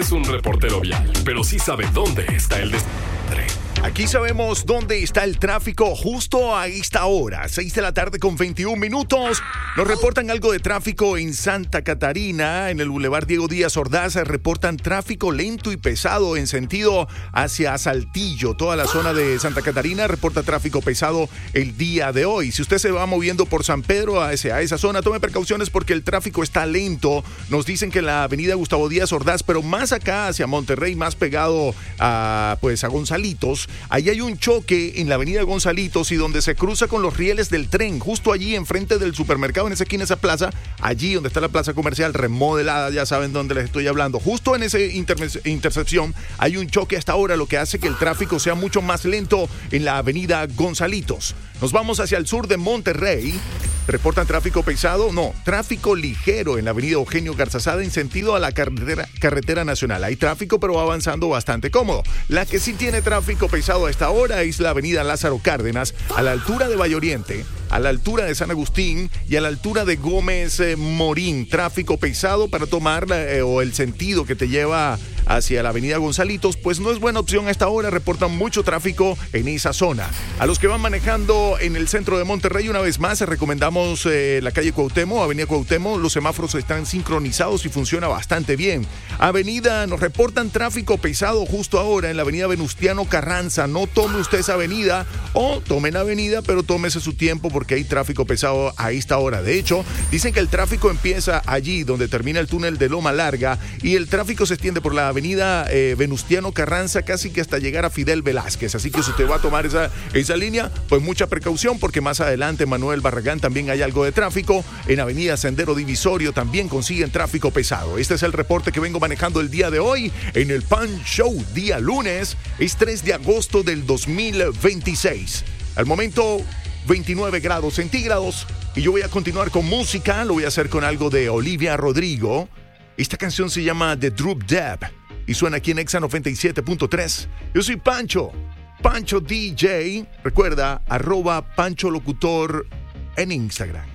es un reportero vial, pero sí sabe dónde está el desastre. Aquí sabemos dónde está el tráfico justo a esta hora, 6 de la tarde con 21 minutos. Nos reportan algo de tráfico en Santa Catarina, en el Boulevard Diego Díaz Ordaz. Reportan tráfico lento y pesado en sentido hacia Saltillo. Toda la zona de Santa Catarina reporta tráfico pesado el día de hoy. Si usted se va moviendo por San Pedro hacia esa zona, tome precauciones porque el tráfico está lento. Nos dicen que en la avenida Gustavo Díaz Ordaz, pero más acá hacia Monterrey, más pegado a Gonzalitos. Ahí hay un choque en la avenida Gonzalitos y donde se cruza con los rieles del tren, justo allí enfrente del supermercado, en esa esquina, esa plaza, allí donde está la plaza comercial remodelada, ya saben dónde les estoy hablando. Justo en esa intersección hay un choque hasta ahora, lo que hace que el tráfico sea mucho más lento en la avenida Gonzalitos. Nos vamos hacia el sur de Monterrey. Reportan tráfico pesado, tráfico ligero en la avenida Eugenio Garzazada en sentido a la carretera nacional. Hay tráfico, pero va avanzando bastante cómodo. La que sí tiene tráfico pesado a esta hora es la avenida Lázaro Cárdenas, a la altura de Valle Oriente, a la altura de San Agustín y a la altura de Gómez Morín. Tráfico pesado para tomar o el sentido que te lleva hacia la avenida Gonzalitos, pues no es buena opción a esta hora. Reportan mucho tráfico en esa zona. A los que van manejando en el centro de Monterrey, una vez más, recomendamos la calle Cuauhtémoc, avenida Cuauhtémoc. Los semáforos están sincronizados y funciona bastante bien. Nos reportan tráfico pesado justo ahora en la avenida Venustiano Carranza. No tome usted esa avenida o tome la avenida, pero tómese su tiempo porque hay tráfico pesado a esta hora. De hecho, dicen que el tráfico empieza allí donde termina el túnel de Loma Larga y el tráfico se extiende por la avenida Venustiano Carranza casi que hasta llegar a Fidel Velázquez. Así que si usted va a tomar esa línea, pues mucha precaución porque más adelante Manuel Barragán también hay algo de tráfico. En avenida Sendero Divisorio también consiguen tráfico pesado. Este es el reporte que vengo manejando el día de hoy en el Pan Show, día lunes. Es 3 de agosto del 2026. Al momento 29 grados centígrados y yo voy a continuar con música. Lo voy a hacer con algo de Olivia Rodrigo. Esta canción se llama The Droop Dab y suena aquí en Exa 97.3. Yo soy Pancho DJ. Recuerda, @PanchoLocutor en Instagram.